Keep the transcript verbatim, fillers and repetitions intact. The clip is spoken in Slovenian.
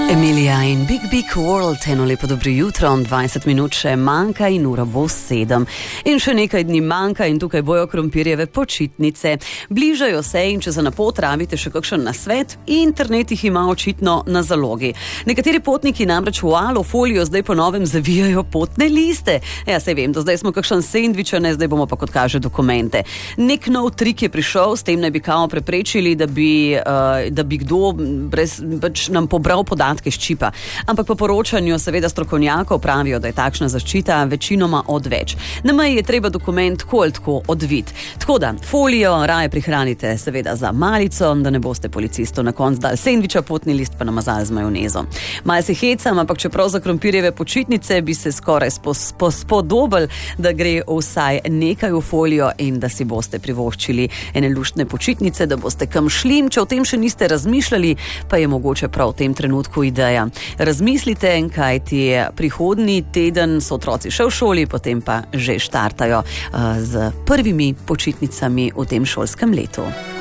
Emilia in Big Big World, eno lepo dobro jutro, dvajset minut še manjka in ura bo sedem. In še nekaj dni manjka in tukaj bojo krompirjeve počitnice. Bližajo se in če za na pot rabite še kakšen nasvet, internet jih ima očitno na zalogi. Nekateri potniki namreč v alufolijo zdaj po novem zavijajo potne liste. Ja, sej vem, do zdaj smo kakšen sendvič, ne, zdaj bomo pa kot kaže dokumente. Nek nov trik je prišel, s tem naj bi kao preprečili, da bi, uh, da bi kdo brez, pač nam pobral podatke ščipa. Ampak po poročanju seveda strokovnjakov pravijo, da je takšna zaščita večinoma odveč. Na meji je treba dokument tako ali tako odvit. Tako da, folijo raje prihranite seveda za malico, da ne boste policistu na konc dali sendviča, potni list pa namazali z majonezo. Malo se hecam, ampak čeprav za krompirjeve počitnice bi se skoraj spodobili, da gre vsaj nekaj v folijo in da si boste privoščili ene luštne počitnice, da boste kam šli. Če o tem še niste razmišljali, pa je mogoče prav v tem trenutku ideja. Razmislite, kaj ti prihodnji teden so otroci še v šoli, potem pa že štartajo uh, z prvimi počitnicami v tem šolskem letu.